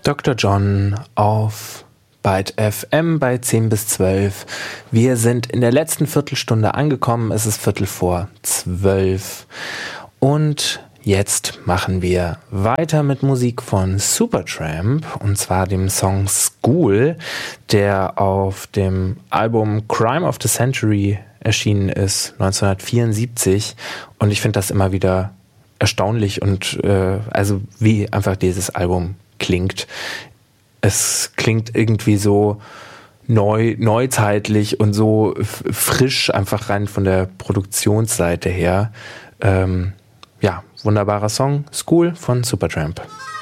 Dr. John auf Byte FM bei 10 bis 12. Wir sind in der letzten Viertelstunde angekommen. Es ist 11:45. Und jetzt machen wir weiter mit Musik von Supertramp. Und zwar dem Song School, der auf dem Album Crime of the Century erschienen ist, 1974. Und ich finde das immer wieder erstaunlich und also wie einfach dieses Album klingt. Es klingt irgendwie so neuzeitlich und so frisch, einfach rein von der Produktionsseite her. Ja, wunderbarer Song, School von Supertramp.